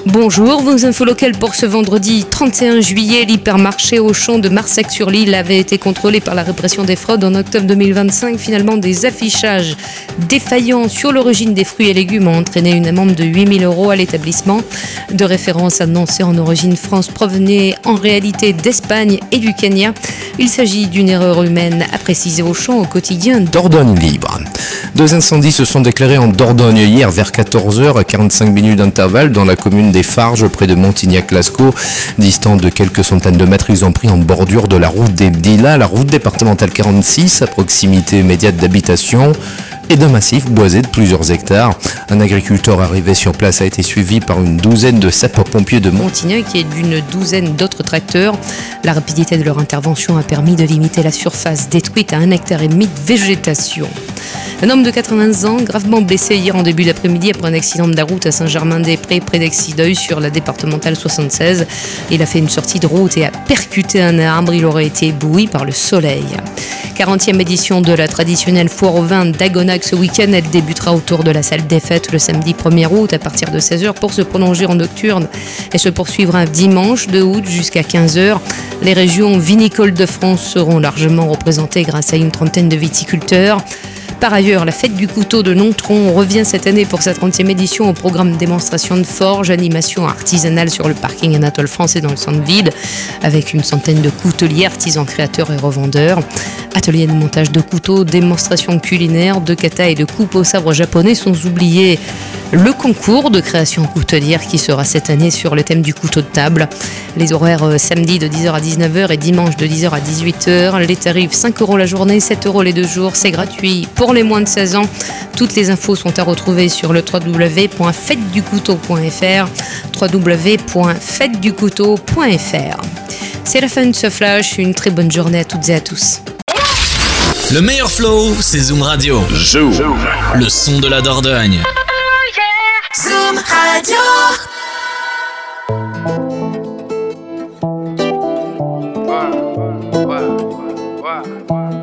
Bonjour, vos infos locales pour ce vendredi 31 juillet. L'hypermarché Auchan de Marsac-sur-l'Île avait été contrôlé par la répression des fraudes en octobre 2025. Finalement, des affichages défaillants sur l'origine des fruits et légumes ont entraîné une amende de 8 000 € à l'établissement. De référence annoncée en origine France provenait en réalité d'Espagne et du Kenya. Il s'agit d'une erreur humaine, a précisé Auchan au quotidien Dordogne Libre. 2 incendies se sont déclarés en Dordogne hier vers 14h à 45 minutes d'intervalle dans la commune des Farges près de Montignac-Lascaux. Distant de quelques centaines de mètres, ils ont pris en bordure de la route des Lilas, la route départementale 46 à proximité immédiate d'habitation et d'un massif boisé de plusieurs hectares. Un agriculteur arrivé sur place a été suivi par une douzaine de sapeurs-pompiers de Montignac et d'une douzaine d'autres tracteurs. La rapidité de leur intervention a permis de limiter la surface détruite à 1,5 hectare de végétation. Un homme de 80 ans, gravement blessé hier en début d'après-midi après un accident de la route à Saint-Germain-des-Prés, près d'Exideuil, sur la départementale 76. Il a fait une sortie de route et a percuté un arbre. Il aurait été ébloui par le soleil. 40e édition de la traditionnelle foire au vin d'Agonac ce week-end. Elle débutera autour de la salle des fêtes le samedi 1er août à partir de 16h pour se prolonger en nocturne et se poursuivra dimanche 2 août jusqu'à 15h. Les régions vinicoles de France seront largement représentées grâce à une trentaine de viticulteurs. Par ailleurs, la fête du couteau de Nontron revient cette année pour sa 30e édition au programme démonstration de forge, animation artisanale sur le parking Anatole France et dans le centre-ville, avec une centaine de couteliers, artisans, créateurs et revendeurs. Ateliers de montage de couteaux, démonstration culinaire, de kata et de coupe au sabre japonais, sans oublier le concours de création coutelière qui sera cette année sur le thème du couteau de table. Les horaires samedi de 10h à 19h et dimanche de 10h à 18h. Les tarifs 5 € la journée, 7 € les 2 jours. C'est gratuit pour les moins de 16 ans. Toutes les infos sont à retrouver sur le www.fêteducouteau.fr www.fêteducouteau.fr. C'est la fin de ce flash. Une très bonne journée à toutes et à tous. Le meilleur flow, c'est Zoom Radio. Zoom. Le son de la Dordogne. Zoom Radio.